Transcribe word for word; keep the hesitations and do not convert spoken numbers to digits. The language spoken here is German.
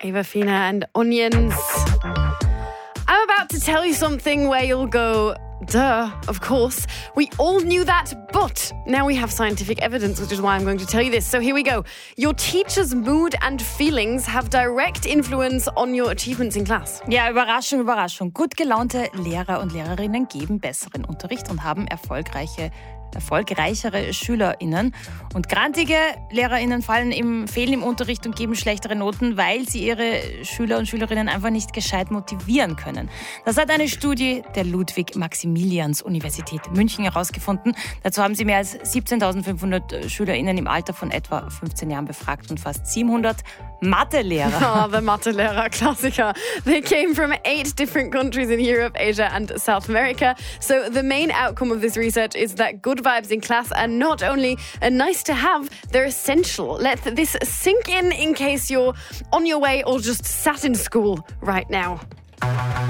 Awafina and Onions. I'm about to tell you something where you'll go, duh, of course. We all knew that, but now we have scientific evidence, which is why I'm going to tell you this. So here we go. Your teacher's mood and feelings have direct influence on your achievements in class. Ja, Überraschung, Überraschung. Gut gelaunte Lehrer und Lehrerinnen geben besseren Unterricht und haben erfolgreiche erfolgreichere SchülerInnen. Und grantige LehrerInnen fallen im, fehlen im Unterricht und geben schlechtere Noten, weil sie ihre Schüler und Schülerinnen einfach nicht gescheit motivieren können. Das hat eine Studie der Ludwig-Maximilians-Universität München herausgefunden. Dazu haben sie mehr als siebzehntausendfünfhundert SchülerInnen im Alter von etwa fünfzehn Jahren befragt und fast siebenhundert Mathelehrer. Oh, the Mathelehrer, Klassiker. They came from eight different countries in Europe, Asia and South America. So the main outcome of this research is that good vibes in class are not only nice to have, they're essential. Let this sink in in case you're on your way or just sat in school right now.